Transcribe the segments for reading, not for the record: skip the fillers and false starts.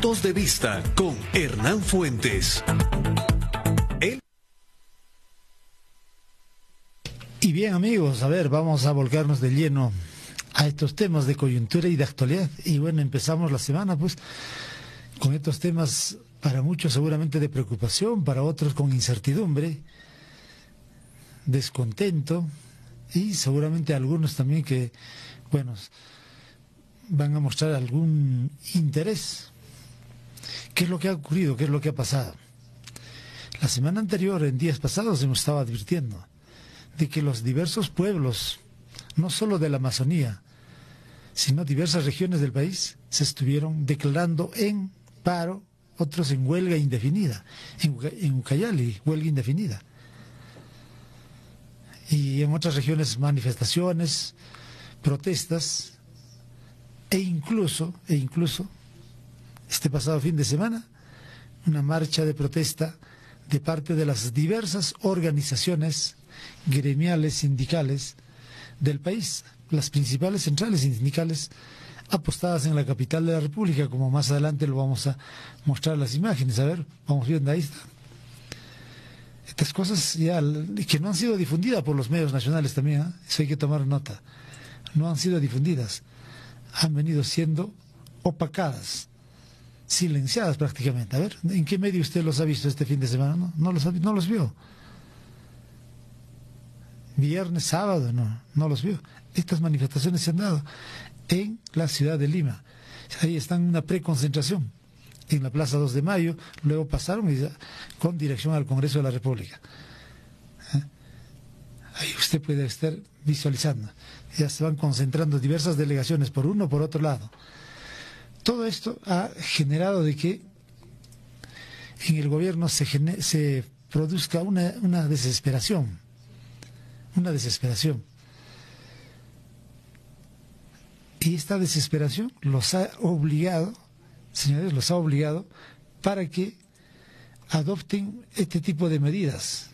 Puntos de Vista con Hernán Fuentes. Y bien, amigos, a ver, vamos a volcarnos de lleno a estos temas de coyuntura y de actualidad. Y bueno, empezamos la semana pues con estos temas para muchos seguramente de preocupación, para otros con incertidumbre, descontento y seguramente algunos también que, bueno, van a mostrar algún interés. ¿Qué es lo que ha ocurrido? ¿Qué es lo que ha pasado? La semana anterior, en días pasados, hemos estado advirtiendo de que los diversos pueblos, no solo de la Amazonía, sino diversas regiones del país, se estuvieron declarando en paro, otros en huelga indefinida, en Ucayali, huelga indefinida. Y en otras regiones manifestaciones, protestas, e incluso, este pasado fin de semana, una marcha de protesta de parte de las diversas organizaciones gremiales, sindicales del país, las principales centrales sindicales apostadas en la capital de la República, como más adelante lo vamos a mostrar las imágenes. A ver, vamos viendo, ahí está. Estas cosas ya que no han sido difundidas por los medios nacionales también, ¿eh? Eso hay que tomar nota. No han sido difundidas, han venido siendo opacadas, silenciadas prácticamente. A ver, ¿en qué medio usted los ha visto este fin de semana? No los vio. Viernes, sábado, no los vio. Estas manifestaciones se han dado en la ciudad de Lima. Ahí están en una preconcentración en la Plaza 2 de Mayo, luego pasaron con dirección al Congreso de la República. Ahí usted puede estar visualizando. Ya se van concentrando diversas delegaciones por uno o por otro lado. Todo esto ha generado de que en el gobierno se produzca una desesperación. Una desesperación. Y esta desesperación los ha obligado, señores, para que adopten este tipo de medidas.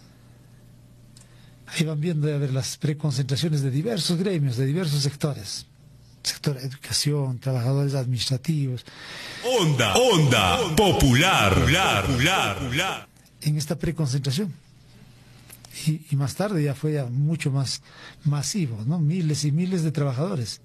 Ahí van viendo a ver las preconcentraciones de diversos gremios, de diversos sectores. Sector de educación, trabajadores administrativos. Onda popular. En esta preconcentración. Y más tarde ya fue mucho más masivo, ¿no? Miles y miles de trabajadores.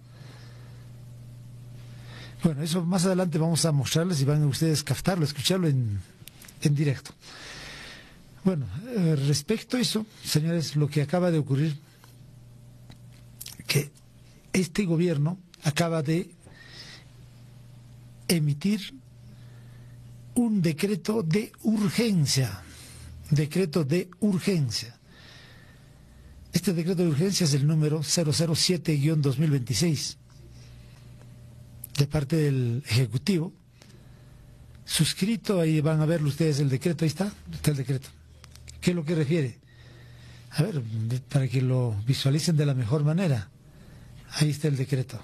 Bueno, eso más adelante vamos a mostrarles y van a ustedes captarlo, escucharlo en directo. Bueno, respecto a eso, señores, lo que acaba de ocurrir, que este gobierno acaba de emitir un decreto de urgencia. Este decreto de urgencia es el número 007-2026 de parte del Ejecutivo, suscrito. Ahí van a ver ustedes el decreto, ahí está el decreto. ¿Qué es lo que refiere? A ver, para que lo visualicen de la mejor manera. Ahí está el decreto.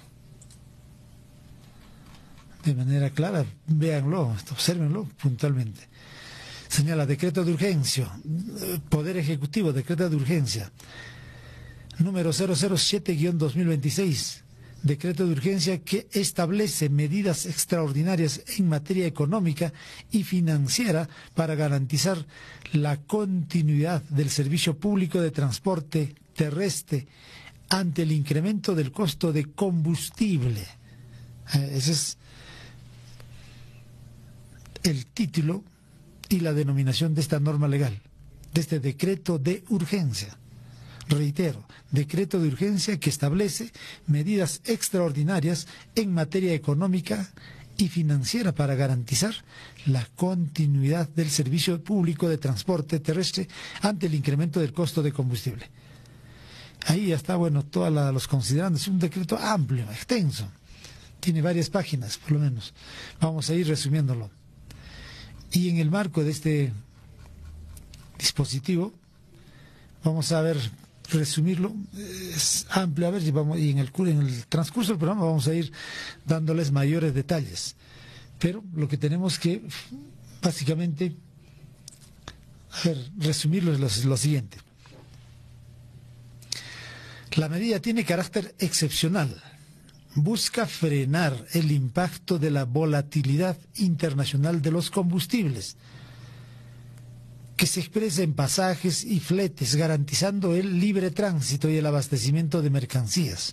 De manera clara, véanlo, obsérvenlo puntualmente. Señala, decreto de urgencia, Poder Ejecutivo, decreto de urgencia, número 007-2026, decreto de urgencia que establece medidas extraordinarias en materia económica y financiera para garantizar la continuidad del servicio público de transporte terrestre ante el incremento del costo de combustible. Ese es el título y la denominación de esta norma legal, de este decreto de urgencia. Reitero, decreto de urgencia que establece medidas extraordinarias en materia económica y financiera para garantizar la continuidad del servicio público de transporte terrestre ante el incremento del costo de combustible. Ahí ya está, bueno, todos los considerandos. Es un decreto amplio, extenso. Tiene varias páginas, por lo menos. Vamos a ir resumiéndolo. Y en el marco de este dispositivo, vamos a ver, resumirlo, es amplio, a ver, y en el transcurso del programa vamos a ir dándoles mayores detalles. Pero lo que tenemos que, básicamente, a ver, resumirlo es lo siguiente. La medida tiene carácter excepcional busca frenar el impacto de la volatilidad internacional de los combustibles, que se expresa en pasajes y fletes, garantizando el libre tránsito y el abastecimiento de mercancías.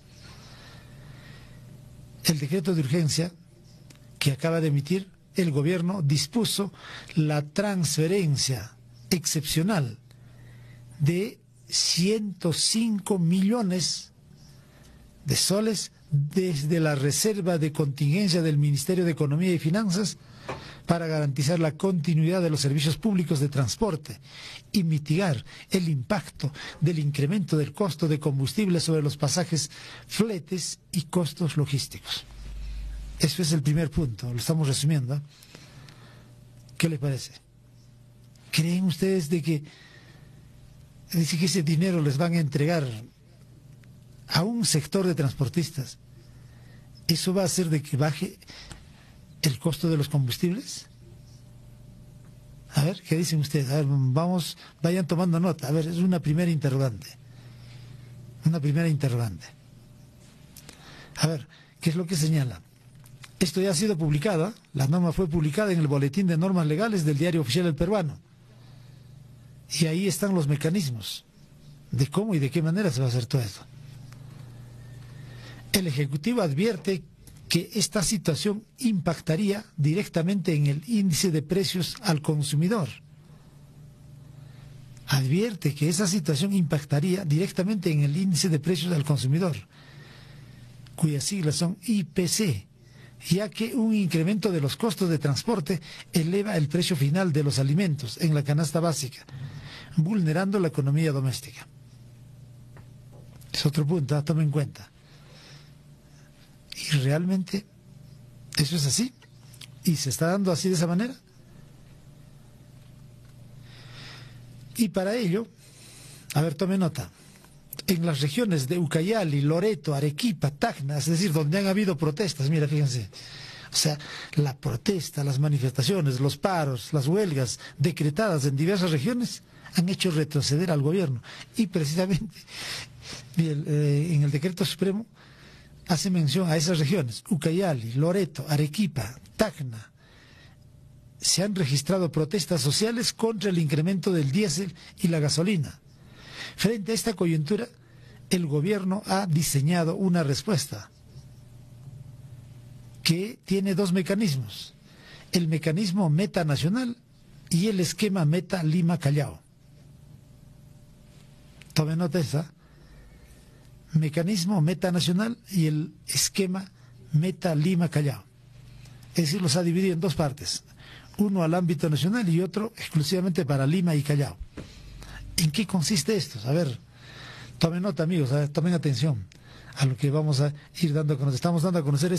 El decreto de urgencia que acaba de emitir el gobierno dispuso la transferencia excepcional de 105 millones de soles desde la reserva de contingencia del Ministerio de Economía y Finanzas para garantizar la continuidad de los servicios públicos de transporte y mitigar el impacto del incremento del costo de combustible sobre los pasajes, fletes y costos logísticos. Eso es el primer punto, lo estamos resumiendo. ¿Qué le parece? ¿Creen ustedes de que ese dinero les van a entregar a un sector de transportistas? ¿Eso va a hacer de que baje el costo de los combustibles? A ver, ¿qué dicen ustedes? A ver, vayan tomando nota. A ver, es una primera interrogante. Una primera interrogante. A ver, ¿qué es lo que señala? Esto ya ha sido publicado, la norma fue publicada en el Boletín de Normas Legales del Diario Oficial del Peruano. Y ahí están los mecanismos de cómo y de qué manera se va a hacer todo esto. El Ejecutivo advierte que esta situación impactaría directamente en el índice de precios al consumidor. Advierte que esa situación impactaría directamente en el índice de precios al consumidor, cuyas siglas son IPC, ya que un incremento de los costos de transporte eleva el precio final de los alimentos en la canasta básica, vulnerando la economía doméstica. Es otro punto, tome en cuenta. ¿Y realmente eso es así? ¿Y se está dando así de esa manera? Y para ello, a ver, tome nota, en las regiones de Ucayali, Loreto, Arequipa, Tacna, es decir, donde han habido protestas, mira, fíjense, o sea, la protesta, las manifestaciones, los paros, las huelgas decretadas en diversas regiones han hecho retroceder al gobierno. Y precisamente en el decreto supremo hace mención a esas regiones, Ucayali, Loreto, Arequipa, Tacna. Se han registrado protestas sociales contra el incremento del diésel y la gasolina. Frente a esta coyuntura, el gobierno ha diseñado una respuesta que tiene dos mecanismos: el mecanismo Meta Nacional y el esquema Meta Lima Callao. Tome nota esa. Mecanismo Meta Nacional y el esquema Meta Lima Callao. Es decir, los ha dividido en dos partes, uno al ámbito nacional y otro exclusivamente para Lima y Callao. ¿En qué consiste esto? A ver, tomen nota, amigos, tomen atención a lo que vamos a ir dando a conocer. Estamos dando a conocer